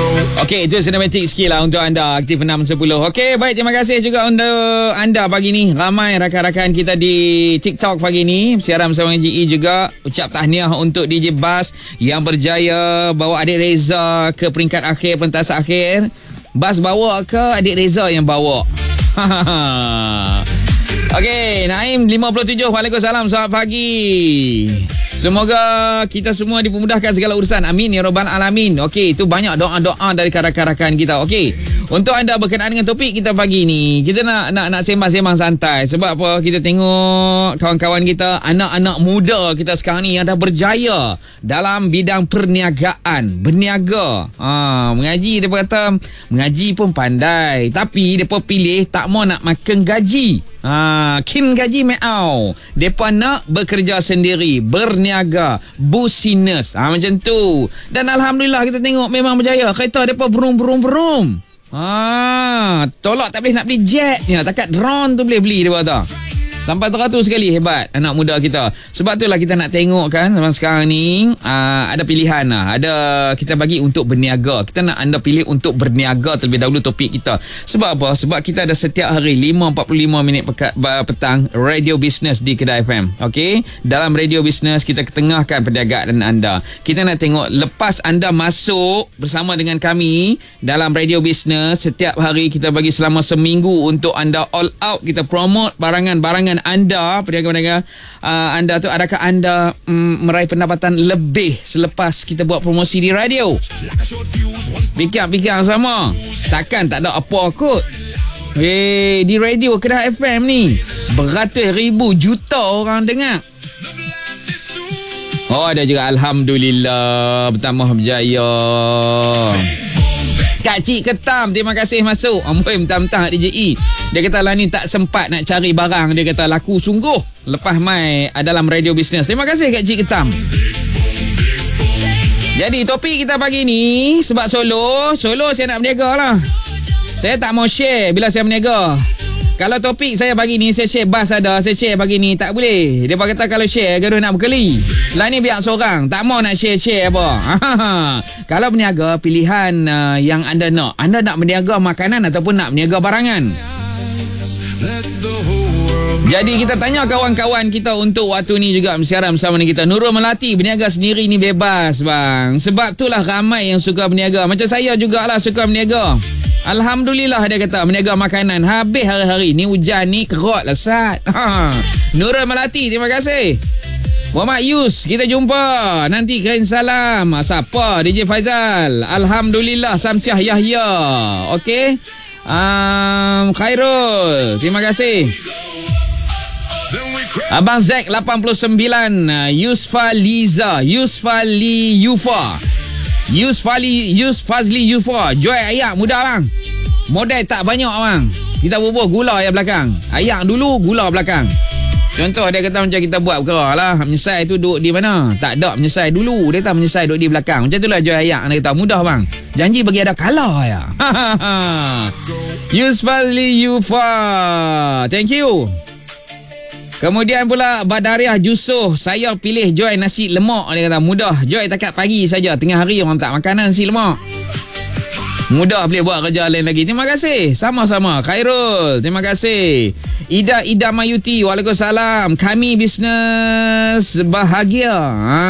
Okey, itu sinematik sikit lah untuk anda Aktif 6.10. Okey, baik, terima kasih juga untuk anda pagi ni. Ramai rakan-rakan kita di TikTok pagi ni siaran bersama GE juga. Ucap tahniah untuk DJ Bas yang berjaya bawa adik Reza ke peringkat akhir, pentas akhir. Bas bawa ke adik Reza yang bawa? Okey, Naim 57. Waalaikumsalam, selamat pagi. Semoga kita semua dipermudahkan segala urusan. Amin ya rabbal alamin. Okey, itu banyak doa-doa dari rakan-rakan kita. Okey. Untuk anda berkenaan dengan topik kita pagi ni, kita nak sembang-sembang santai. Sebab apa? Kita tengok kawan-kawan kita, anak-anak muda kita sekarang ni yang dah berjaya dalam bidang perniagaan, berniaga. Mengaji, dia kata mengaji pun pandai, tapi depa pilih tak mau nak makan gaji. Kin gaji meau. Depa nak bekerja sendiri, berniaga, business. Macam tu. Dan alhamdulillah kita tengok memang berjaya. Kereta depa berum. Tolak tak boleh nak beli jet ni. Takat drone tu boleh beli dia kata. Sampai 100 sekali, hebat anak muda kita. Sebab itulah kita nak tengok kan sekarang ni ada pilihan lah. Ada kita bagi untuk berniaga. Kita nak anda pilih untuk berniaga terlebih dahulu topik kita. Sebab apa? Sebab kita ada setiap hari 5.45 petang radio business di Kedah FM. Okey, dalam radio business kita ketengahkan perniagaan anda. Kita nak tengok lepas anda masuk bersama dengan kami dalam radio business, setiap hari kita bagi selama seminggu untuk anda all out. Kita promote barangan-barangan anda, peniaga-peniaga anda tu. Adakah anda meraih pendapatan lebih selepas kita buat promosi di radio? Fikir sama. Takkan tak ada apa kot. Di radio Kedah FM ni beratus ribu juta orang dengar. Ada juga alhamdulillah bertambah berjaya. Kak Cik Ketam, terima kasih masuk. Amboi mentang-mentang DJE. Dia kata lah ni tak sempat nak cari barang. Dia kata laku sungguh lepas mai dalam radio business. Terima kasih Kak Cik Ketam. Jadi topik kita pagi ni, sebab solo saya nak berniaga lah. Saya tak mau share bila saya berniaga. Kalau topik saya pagi ni, saya share Bas ada, saya share pagi ni, tak boleh. Dia kata kalau share gaduh nak berkeli. Lah ni biar seorang, tak mau nak share apa. Kalau berniaga, pilihan yang anda nak. Anda nak berniaga makanan ataupun nak berniaga barangan? Jadi kita tanya kawan-kawan kita untuk waktu ni juga bersiaran bersama dengan kita. Nurul Melati, berniaga sendiri ni bebas bang. Sebab itulah ramai yang suka berniaga. Macam saya jugalah suka berniaga. Alhamdulillah dia kata berniaga makanan. Habis hari-hari ni hujan ni kerot lah Sat. Nurul Melati, terima kasih. Muhammad Yus, kita jumpa. Nanti kirim salam. Siapa? DJ Faizal. Alhamdulillah. Samsiah Yahya. Okey. Khairul, terima kasih. Abang Zack 89. Yusfali Yufa. Jual ayak mudah bang. Modal tak banyak bang. Kita bubuh gula yang belakang. Ayak dulu, gula belakang. Contoh dia kata macam kita buat perkara lah. Menyesal tu duduk di mana? Tak ada menyesal dulu. Dia tak menyesal duduk di belakang. Macam itulah jual ayak. Dia kata mudah bang. Janji bagi ada kalah ya. Yusfali Yufa. Thank you. Kemudian pula Badariah Jusuh, saya pilih join nasi lemak. Dia kata mudah, join takat pagi saja. Tengah hari orang tak makanan nasi lemak. Mudah boleh buat kerja lain lagi. Terima kasih. Sama-sama. Khairul, terima kasih. Ida Mayuti, waalaikumsalam. Kami bisnes bahagia.